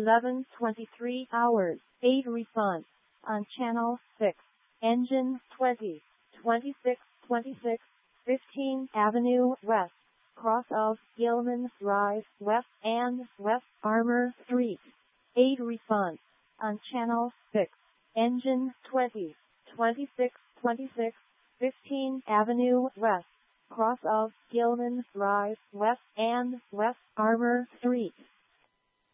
11:23 hours. 8 response on channel 6. Engine 20, 2626, 15th Avenue West, cross of Gilman Drive West and West Armour Street. 8 response on channel 6. Engine 20, 2626, 15th Avenue West, cross of Gilman Drive West and West Armour Street.